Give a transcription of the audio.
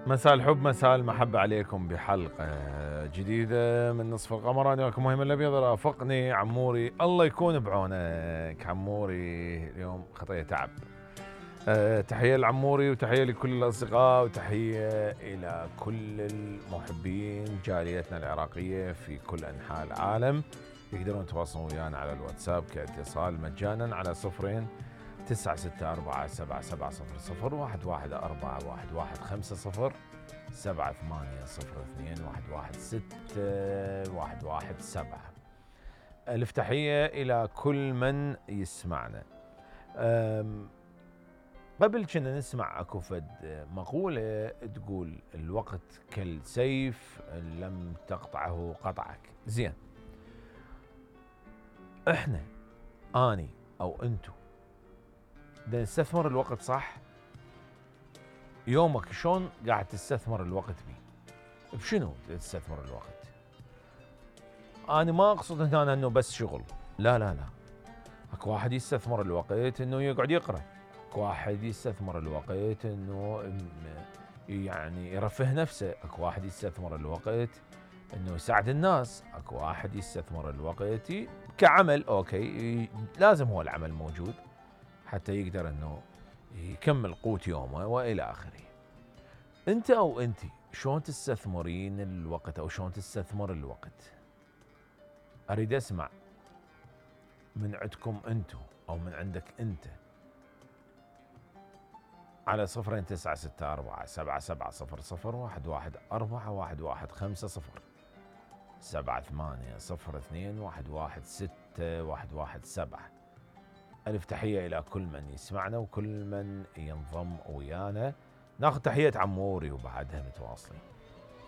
مساء الحب مساء المحبة عليكم بحلقة جديدة من نصف القمر. أنا وياكم مهم الأبيض، رافقني عموري. الله يكون بعونك عموري، اليوم خطية تعب. تحية لعموري وتحية لكل الأصدقاء وتحية إلى كل المحبين جاليتنا العراقية في كل أنحاء العالم. يقدرون يتواصلون ويانا على الواتساب كاتصال مجانا على 0 9 6 4 7 7 0 1 1 5 0 7 8 0 2 1 1 6 1 1 7. ألف تحية إلى كل من يسمعنا. قبل كنا نسمع اكو فد مقولة تقول الوقت كالسيف لم تقطعه قطعك. زين، احنا اني او انتو دا نستثمر الوقت صح؟ يومك شلون قاعد تستثمر الوقت بيه؟ بشنو تستثمر الوقت؟ انا ما اقصد هنا انه بس شغل، لا لا لا. اكو واحد يستثمر الوقت انه يقعد يقرأ، اكو واحد يستثمر الوقت انه يعني يرفه نفسه، اكو واحد يستثمر الوقت انه يساعد الناس، اكو واحد يستثمر الوقت كعمل. اوكي، لازم هو العمل موجود حتى يقدر انه يكمل قوت يومه والى اخره. انت او انت شلون تستثمرين الوقت او شلون تستثمر الوقت؟ اريد اسمع من عندكم انتو او من عندك انت على 0 9 6 4 7 7 0 0 1 1 4 1 1 5 0 7 8 0 2 1 1 6 1 1 7. ألف تحية إلى كل من يسمعنا وكل من ينضم ويانا. ناخذ تحية عموري وبعدها متواصلين.